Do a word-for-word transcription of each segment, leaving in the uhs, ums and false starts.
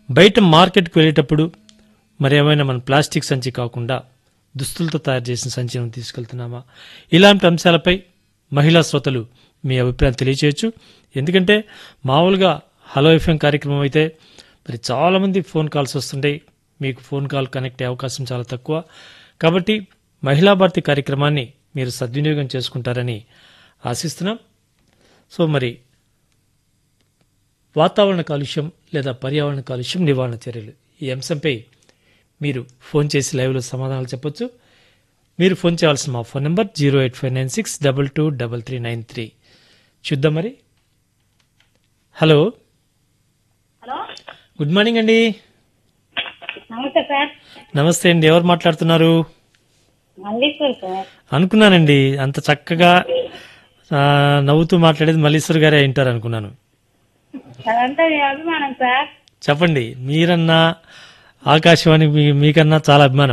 బయట మార్కెట్కి వెళ్ళేటప్పుడు మరి ఏమైనా మన ప్లాస్టిక్ సంచి కాకుండా దుస్తులతో తయారు చేసిన సంచిని తీసుకెళ్తున్నామా? ఇలాంటి అంశాలపై మహిళా శ్రోతలు మీ అభిప్రాయం తెలియచేయచ్చు. ఎందుకంటే మామూలుగా హలో ఎఫ్ఎం కార్యక్రమం అయితే మరి చాలామంది ఫోన్ కాల్స్ వస్తుంటాయి. మీకు ఫోన్ కాల్ కనెక్ట్ అయ్యే అవకాశం చాలా తక్కువ. కాబట్టి మహిళా భారతి కార్యక్రమాన్ని మీరు సద్వినియోగం చేసుకుంటారని ఆశిస్తున్నాం. సో మరి వాతావరణ కాలుష్యం లేదా పర్యావరణ కాలుష్యం నివారణ చర్యలు ఈ అంశంపై మీరు ఫోన్ చేసి లైవ్లో సమాధానాలు చెప్పొచ్చు. మీరు ఫోన్ చేయాల్సిన మా phone number zero eight five nine six double two double three nine three. చూద్దాం మరి. హలో హలో, గుడ్ మార్నింగ్ అండి. నమస్తే సార్. నమస్తే అండి, ఎవరు మాట్లాడుతున్నారు? మల్లీశ్వర్ సార్. అనుకున్నానండి, అంత చక్కగా ఆ, నవ్వుతూ మాట్లాడేది మల్లీశ్వర్ గారే అయింటారు అనుకున్నాను. అదంతా మీ అభిమానం సార్. చెప్పండి, మీరన్నా ఆకాశవాణి మీ- మీకన్నా చాలా అభిమానం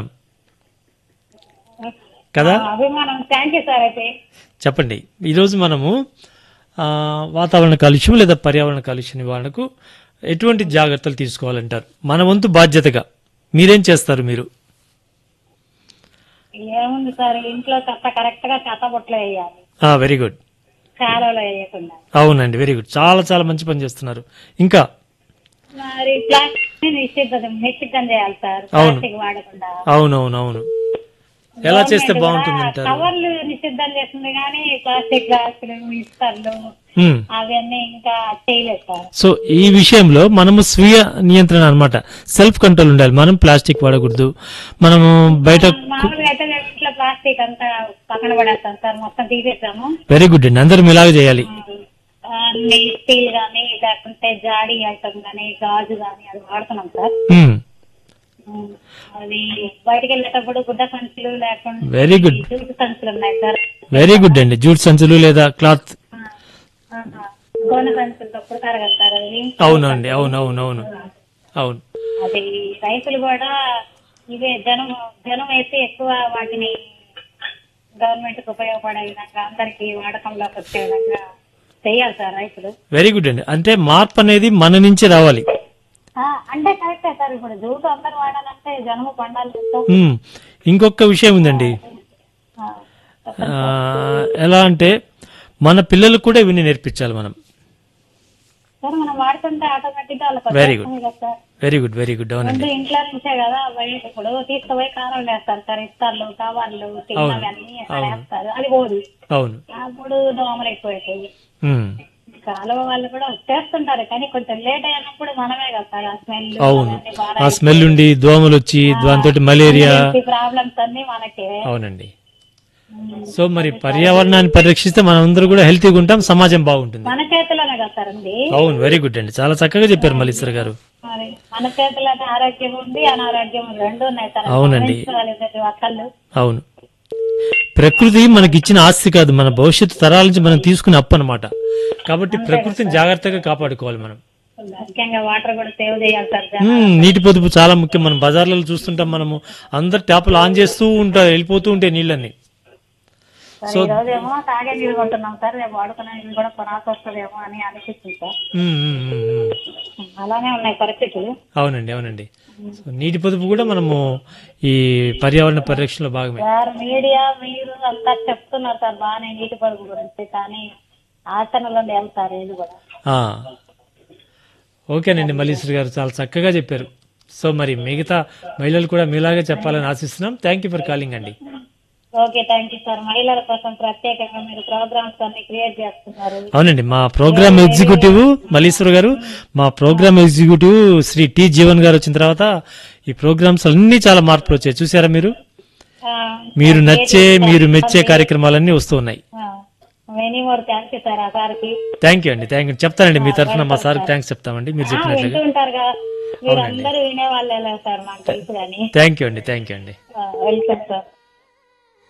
కదా. ఆ, అభిమానం. Thank you sir. అయితే చెప్పండి, ఈరోజు మనము ఆ, వాతావరణ కాలుష్యం లేదా పర్యావరణ కాలుష్య నివారణకు ఎటువంటి జాగ్రత్తలు తీసుకోవాలంటారు? మన వంతు బాధ్యతగా మీరేం చేస్తారు? మీరు ఏముంది సార్, ఇంట్లో చెత్త కరెక్ట్ గా చెత్త బుట్టలో వేయాలి, వెరీ గుడ్. కాలువలో వేయకుండా. అవునండి, వెరీ గుడ్, చాలా చాలా మంచి పని చేస్తున్నారు. ఇంకా మరి ప్లాస్టిక్ నిషేధం నిశ్చితం చేయాలి సార్. అవును. ప్లాస్టిక్ వాడకుండా. అవునవును అవును ఎలా చేస్తే గవర్నమెంట్ బాగుంటుంది కూడా అంటారు? కవర్లు నిషిద్ధం చేస్తుంది కానీ ప్లాస్టిక్ గ్లాసులు, ఇస్తర్లు హ్మ్. అవన్నీ ఇంకా చేయలేదు సార్. సో ఈ విషయంలో మనము స్వీయ నియంత్రణ అన్నమాట, సెల్ఫ్ కంట్రోల్ ఉండాలి. మనం ప్లాస్టిక్ వాడకూడదు. మనము బయట మామూలుగా అయితే మేము ఇంట్లో ప్లాస్టిక్ అంతా పక్కన పడేస్తాం సార్, మొత్తం తీసేసాము. వెరీ గుడ్ అండి, అందరం ఇలాగే చేయాలి. అన్ని స్టీల్ గానీ లేకుంటే జాడీ ఐటమ్ గానీ గాజు గానీ అది వాడుతున్నాం సార్. హ్మ్. ఉమ్, అది బయటకు వెళ్ళేటప్పుడు గుడ్డ సంచులు లేకుండా వెరీ గుడ్, జూటు సంచులు ఉన్నాయి సార్. వెరీ గుడ్ అండి. జూట్ సంచులు లేదా క్లాత్. ఆహా. గోనె సంచులు తప్పుడు కరగస్తారు అది. అవునండి, అవును అవును అవును అవును అది రైతులు కూడా ఇవే జనం జనం వేసి ఎక్కువ వాటిని గవర్నమెంట్ కు ఉపయోగపడే విధంగా అందరికి వాడకంలోకి వచ్చే విధంగా చేయాలి సార్ రైతులు. వెరీ గుడ్ అండి. అంటే మార్పు అనేది మన నుంచి రావాలి. ఆ, అంటే కరెక్టే సార్. ఇప్పుడు జూటు అందరు వాడాలంటే జనము పండాలి కదా. హ్మ్. ఇంకొక విషయం ఉందండి. ఆ, ఆ, ఎలా అంటే మన పిల్లలకు కూడా ఇవన్నీ నేర్పించాలి మనం. సార్ మనం వాడుతుంటే ఆటోమేటిక్ గా వాళ్ళకి Very good. వచ్చేస్తుంది కదా sir. Very good, very good. అవునండి, ముందు ఇంట్లో నుంచే కదా బయట ఇప్పుడు తీసుకుపోయి కారం వేస్తారు సార్. ఇస్తార్లు కవర్లు తిన్నవన్నీ అక్కడ వేస్తారు, అది పోదు. అవును. అప్పుడు దోమలు ఎక్కువైపోయి హ్మ్. కాలువ వాళ్ళు కూడా చేస్తుంటారు కానీ కొంచెం లేట్ అయినప్పుడు మనమే కదా సార్ ఆ స్మెల్ అవును, ఆ స్మెల్ ఉండి దోమలు వచ్చి దాంతో మలేరియా ప్రాబ్లమ్స్ అన్ని మనకే. అవునండి. సో మరి పర్యావరణాన్ని పరిరక్షిస్తే మనం అందరూ కూడా హెల్తీగా ఉంటాం, సమాజం బాగుంటుంది. మన చేతిలోనే కదా సార్ ఉంది. అవును, వెరీ గుడ్ అండి, చాలా చక్కగా చెప్పారు మల్లీశ్వర్ గారు. మరి మన చేతిలోనే ఆరోగ్యం ఉంది, అనారోగ్యం ఉంది, రెండు ఉన్నాయి సార్. అవునండి. గమనించుకోవాలి ప్రతి ఒక్కళ్ళు. అవును, ప్రకృతి మనకి ఇచ్చిన ఆస్తి కాదు, మన భవిష్యత్తు తరాల నుంచి మనం తీసుకునే అప్పు అన్నమాట. కాబట్టి ప్రకృతిని జాగ్రత్తగా కాపాడుకోవాలి మనం. ముఖ్యంగా వాటర్ కూడా సేవ్ చేయాలి సార్. మ్మ్, నీటి పొదుపు చాలా ముఖ్యం. మనం బజార్లలో చూస్తుంటాం, మనము అందరు ట్యాపులు ఆన్ చేస్తూ ఉంటారు, వెళ్ళిపోతూ ఉంటాయి నీళ్ళని. ఈ రోజు ఏమో తాగే నీళ్ళు కొంటున్నాం సార్, రేపు వాడుకునే నీళ్ళు కూడా కొనాల్సి వస్తుందేమో అని అనిపిస్తుంది సార్. మ్మ్, మ్మ్, మ్మ్, మ్మ్. అలానే ఉన్నాయి పరిస్థితులు. అవునండి, అవునండి. సో నీటి పొదుపు కూడా మనము ఈ పర్యావరణ పరిరక్షణలో భాగమే. సార్ మీడియా మీరు అంతా చెప్తున్నారు సార్ బాగానే నీటి పొదుపు గురించి, కానీ ఆచరణలో వెళ్తారు ఇది కూడా. ఆ, ఓకేనండి మల్లీశ్వరి గారు, చాలా చక్కగా చెప్పారు. సో మరి మిగతా మహిళలు కూడా మీలాగే చెప్పాలని ఆశిస్తున్నాం. థ్యాంక్ యూ ఫర్ కాలింగ్ అండి. Okay, thank you sir. మహిళల కోసం ప్రత్యేకంగా మీరు ప్రోగ్రామ్స్ అన్ని క్రియేట్ చేస్తున్నారు. అవునండి, మా ప్రోగ్రామ్ ఎగ్జిక్యూటివ్ మల్లీశ్వర్ గారు, మా programme executive Shri T Jeevan గారు వచ్చిన తర్వాత ఈ ప్రోగ్రామ్స్ అన్ని చాలా మార్పులు వచ్చాయి. చూసారా మీరు? ఆ, మీరు నచ్చే మీరు మెచ్చే కార్యక్రమాలన్నీ వస్తూ ఉన్నాయి. Many more thank you sir. ఆ సార్కి థ్యాంక్ యూ అండి, థ్యాంక్ యూ చెప్తానండి మీ తరఫున మా సార్కి థ్యాంక్స్ చెప్తామండి మీరు వింటూ చెప్పినట్లుగా. ఉంటారు కదా మీరు అందరూ వినే వాళ్ళే సార్, మాకు తెలుసు కానీ. థ్యాంక్ యూ అండి, థ్యాంక్ యూ అండి. Welcome sir.